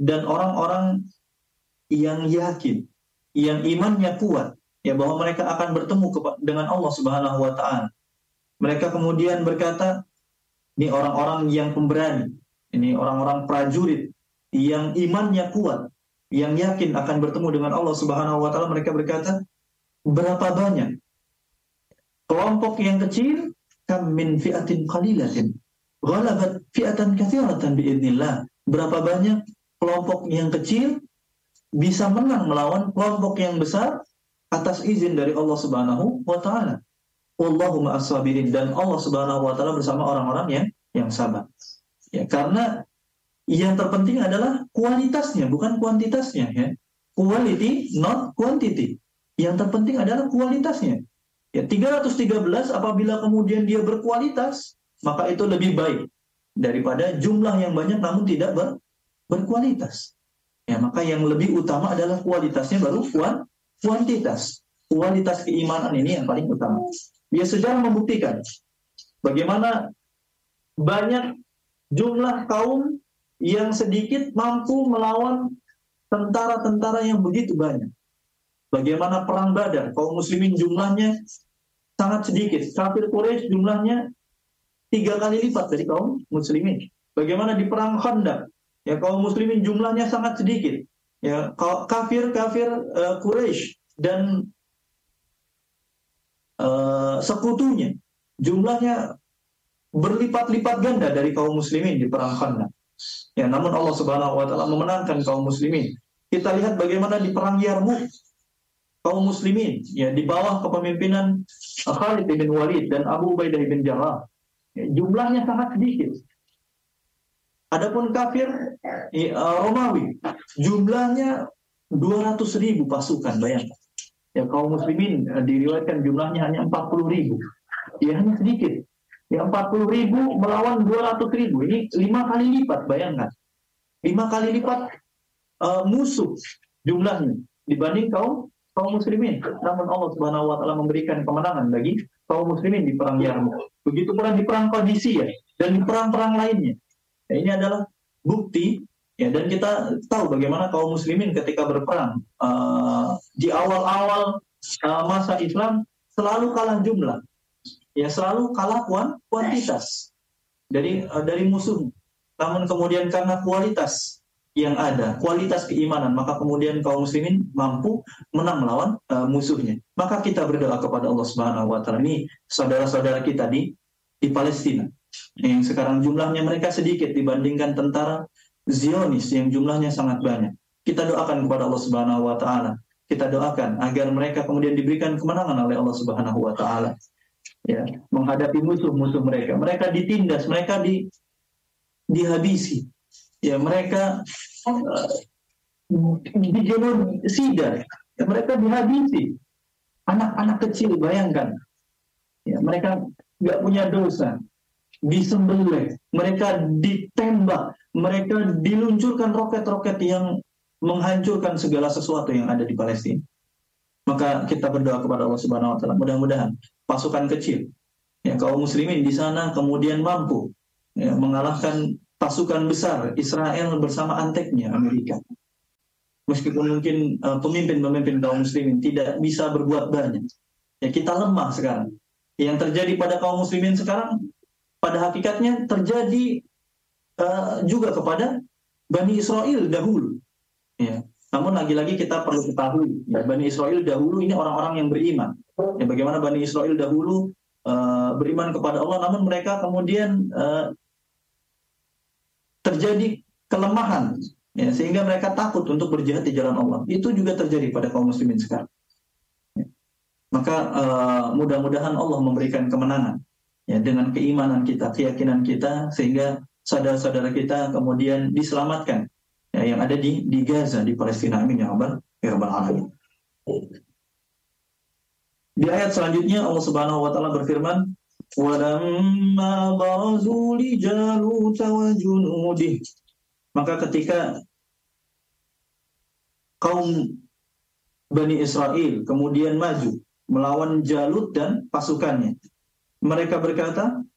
dan orang-orang yang yakin, yang imannya kuat, ya bahwa mereka akan bertemu dengan Allah Subhanahu wa taala. Mereka kemudian berkata, ini orang-orang yang pemberani, ini orang-orang prajurit yang imannya kuat, yang yakin akan bertemu dengan Allah Subhanahu wa taala. Mereka berkata, berapa banyak kelompok yang kecil, kam min fi'atin qalilatin ghalabat fi'atan katsiratan biidznillah. Berapa banyak kelompok yang kecil bisa menang melawan kelompok yang besar atas izin dari Allah Subhanahu wa taala. Wallahu ma'as sabirin, dan Allah Subhanahu wa taala bersama orang-orang yang sabar. Ya, karena yang terpenting adalah kualitasnya, bukan kuantitasnya, ya. Quality not quantity. Yang terpenting adalah kualitasnya. Ya, 313 apabila kemudian dia berkualitas, maka itu lebih baik daripada jumlah yang banyak namun tidak berkualitas. Ya, maka yang lebih utama adalah kualitasnya, baru kuantitas. Kualitas keimanan ini yang paling utama. Dia sejarah membuktikan bagaimana banyak jumlah kaum yang sedikit mampu melawan tentara-tentara yang begitu banyak. Bagaimana perang Badar, kaum muslimin jumlahnya sangat sedikit. Kafir Quraisy jumlahnya 3 kali lipat dari kaum muslimin. Bagaimana di perang Khandaq, ya kaum muslimin jumlahnya sangat sedikit. Ya, kafir Quraisy dan sekutunya jumlahnya berlipat-lipat ganda dari kaum muslimin di perang Khandaq. Ya, namun Allah Subhanahu wa taala memenangkan kaum muslimin. Kita lihat bagaimana di perang Yarmuk, kaum muslimin ya di bawah kepemimpinan Khalid bin Walid dan Abu Ubaidah bin Jarrah, ya, jumlahnya sangat sedikit. Adapun kafir Romawi jumlahnya 200.000 pasukan, bayangkan. Ya, kaum muslimin diriwayatkan jumlahnya hanya 40.000. Ya, hanya sedikit. Ya, 40.000 melawan 200.000. Ini 5 kali lipat, bayangkan. 5 kali lipat musuh jumlahnya dibanding kaum muslimin. Namun Allah Subhanahu wa taala memberikan kemenangan bagi kaum muslimin di perang Yarmuk. Begitu pula di perang Qadisiyah dan di perang-perang lainnya. Ya, ini adalah bukti, ya, dan kita tahu bagaimana kaum muslimin ketika berperang di awal-awal masa Islam selalu kalah jumlah. Ya, selalu kalah kuantitas dari musuh. Namun kemudian karena kualitas yang ada, kualitas keimanan, maka kemudian kaum muslimin mampu menang melawan musuhnya. Maka kita berdoa kepada Allah Subhanahu wa taala. Ini saudara-saudara kita di Palestina yang sekarang jumlahnya mereka sedikit dibandingkan tentara Zionis yang jumlahnya sangat banyak. Kita doakan kepada Allah Subhanahu wa taala. Kita doakan agar mereka kemudian diberikan kemenangan oleh Allah Subhanahu wa taala. Ya, menghadapi musuh-musuh mereka. Mereka ditindas, mereka dihabisi. Ya, mereka digenosida, ya, mereka dihabisi. Anak-anak kecil, bayangkan. Ya, mereka nggak punya dosa, disembelih, mereka ditembak, mereka diluncurkan roket-roket yang menghancurkan segala sesuatu yang ada di Palestina. Maka kita berdoa kepada Allah Subhanahu wa taala, mudah-mudahan pasukan kecil, ya, kaum muslimin di sana kemudian mampu, ya, mengalahkan pasukan besar Israel bersama anteknya Amerika. Meskipun mungkin pemimpin kaum muslimin tidak bisa berbuat banyak. Ya, kita lemah sekarang. Yang terjadi pada kaum muslimin sekarang pada hakikatnya terjadi juga kepada Bani Israel dahulu. Ya. Namun lagi-lagi kita perlu ketahui, ya, Bani Israel dahulu ini orang-orang yang beriman. Ya, bagaimana Bani Israel dahulu beriman kepada Allah, namun mereka kemudian terjadi kelemahan, ya, sehingga mereka takut untuk berjihad di jalan Allah. Itu juga terjadi pada kaum muslimin sekarang. Ya. Maka mudah-mudahan Allah memberikan kemenangan, ya, dengan keimanan kita, keyakinan kita, sehingga saudara-saudara kita kemudian diselamatkan, ya, yang ada di Gaza, di Palestina. Amin ya rabbal alamin. Di ayat selanjutnya Allah Subhanahu wa taala berfirman, "Walamma barazu li Jalut wa junudih." Maka ketika kaum Bani Israel kemudian maju melawan Jalut dan pasukannya, mereka berkata,